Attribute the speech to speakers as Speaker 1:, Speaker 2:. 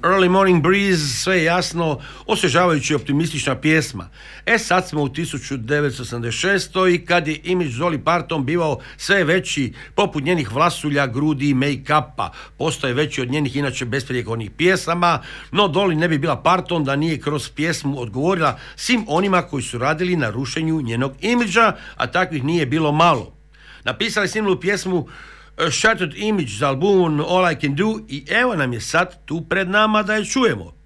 Speaker 1: Early Morning Breeze, sve je jasno, osvježavajući optimistična pjesma. Sad smo u 1976. i kad je imidž Dolly Parton bivao sve veći, poput njenih vlasulja, grudi i make-upa, postoje veći od njenih inače besprijekornih pjesama, no Dolly ne bi bila Parton da nije kroz pjesmu odgovorila svim onima koji su radili na rušenju njenog imidža, a takvih nije bilo malo. Napisali snimlu pjesmu Shattered Image za album All I Can Do i evo nam je sad tu pred nama da je čujemo.